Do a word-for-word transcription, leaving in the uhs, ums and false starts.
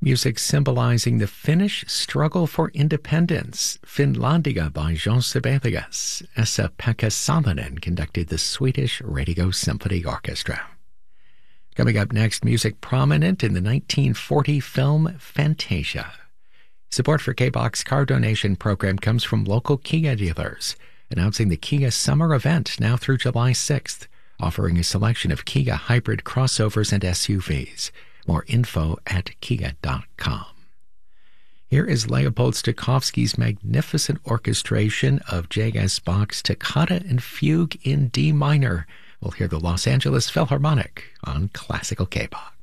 Music symbolizing the Finnish struggle for independence, Finlandia by Jean Sibelius. Esa-Pekka Salonen conducted the Swedish Radio Symphony Orchestra. Coming up next, music prominent in the nineteen forty film Fantasia. Support for K-Box car donation program comes from local Kia dealers, announcing the Kia Summer Event now through July sixth, offering a selection of Kia hybrid crossovers and S U Vs. More info at kia dot com. Here is Leopold Stokowski's magnificent orchestration of J S. Bach's Toccata and Fugue in D minor. We'll hear the Los Angeles Philharmonic on Classical K-Box.